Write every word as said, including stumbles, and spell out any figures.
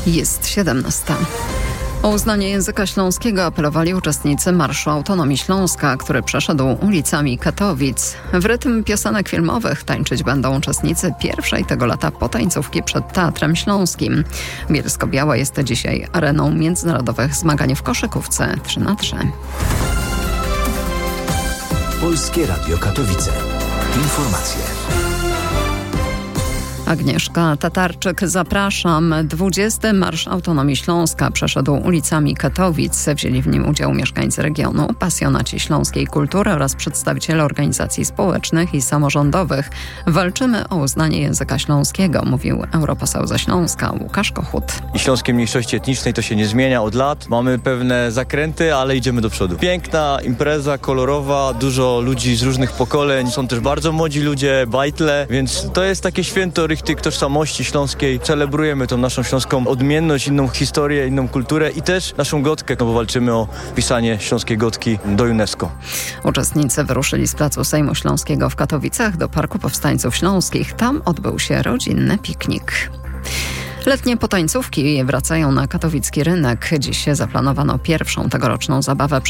Jest siedemnasta. O uznanie języka śląskiego apelowali uczestnicy Marszu Autonomii Śląska, który przeszedł ulicami Katowic. W rytm piosenek filmowych tańczyć będą uczestnicy pierwszej tego lata potańcówki przed Teatrem Śląskim. Bielsko-Biała jest dzisiaj areną międzynarodowych zmagań w koszykówce trzy na trzy. Polskie Radio Katowice. Informacje. Agnieszka Tatarczyk, zapraszam. dwudziesty Marsz Autonomii Śląska przeszedł ulicami Katowic. Wzięli w nim udział mieszkańcy regionu, pasjonaci śląskiej kultury oraz przedstawiciele organizacji społecznych i samorządowych. Walczymy o uznanie języka śląskiego, mówił europoseł ze Śląska Łukasz Kochut. I śląskiej mniejszości etnicznej to się nie zmienia od lat. Mamy pewne zakręty, ale idziemy do przodu. Piękna impreza, kolorowa, dużo ludzi z różnych pokoleń. Są też bardzo młodzi ludzie, bajtle, więc to jest takie święto tych tożsamości śląskiej. Celebrujemy tą naszą śląską odmienność, inną historię, inną kulturę i też naszą gotkę, no bo walczymy o wpisanie śląskiej gotki do UNESCO. Uczestnicy wyruszyli z placu Sejmu Śląskiego w Katowicach do Parku Powstańców Śląskich. Tam odbył się rodzinny piknik. Letnie potańcówki wracają na katowicki rynek. Dziś zaplanowano pierwszą tegoroczną zabawę